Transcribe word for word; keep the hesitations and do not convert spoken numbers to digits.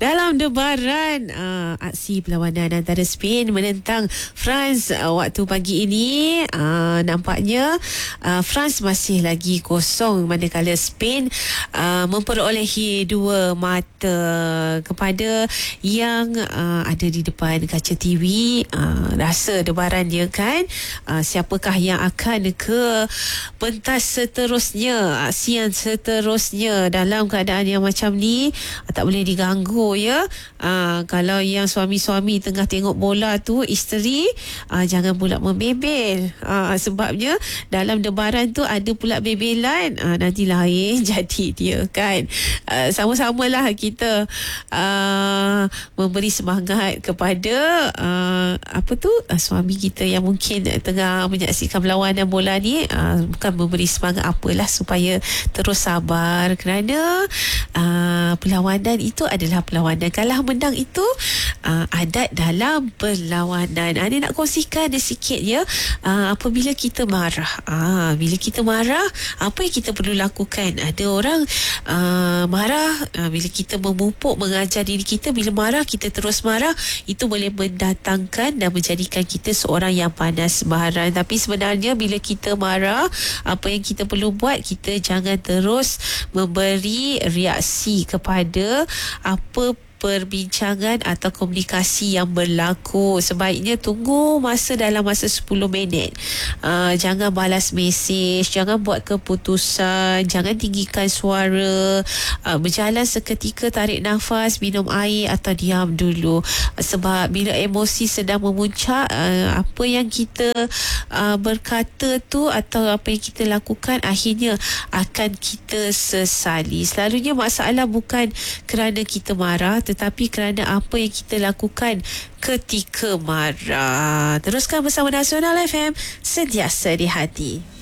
Dalam debaran uh, aksi perlawanan antara Spain menentang France uh, waktu pagi ini, uh, nampaknya uh, France masih lagi kosong, manakala Spain uh, memperolehi dua mata. Kepada yang uh, ada di depan kaca T V, uh, rasa debaran dia kan, uh, siapakah yang akan ke pentas seterusnya, aksi yang seterusnya dalam keadaan yang macam ni. uh, tak boleh diganggu ya. Uh, kalau yang suami-suami tengah tengok bola tu, isteri uh, jangan pula membebel, uh, sebabnya dalam debaran tu ada pula bebelan, uh, nanti lain jadi dia kan. Uh, sama-samalah kita uh, memberi semangat kepada uh, apa tu uh, suami kita yang mungkin tengah menyaksikan perlawanan bola ni, uh, bukan memberi semangat apalah, supaya terus sabar, kerana uh, perlawanan itu adalah perlawanan. Kalah menang itu uh, adat dalam perlawanan. Uh, dia nak kongsikan dia sikit ya. Uh, apabila kita marah, uh, bila kita marah, apa yang kita perlu lakukan? Ada orang uh, marah, uh, bila kita memupuk, mengajar diri kita, bila marah kita terus marah, itu boleh mendatangkan dan menjadikan kita seorang yang panas baharan. Tapi sebenarnya bila kita marah, apa yang kita perlu buat, kita jangan terus memberi reaksi kepada apa perbincangan atau komunikasi yang berlaku. Sebaiknya tunggu masa dalam masa sepuluh minit. Uh, jangan balas mesej, jangan buat keputusan, jangan tinggikan suara, uh, berjalan seketika, tarik nafas, minum air atau diam dulu. Sebab bila emosi sedang memuncak, uh, apa yang kita uh, berkata tu atau apa yang kita lakukan akhirnya akan kita sesali. Selalunya masalah bukan kerana kita marah, tetapi kerana apa yang kita lakukan ketika marah. Teruskan bersama Nasional F M, sentiasa di hati.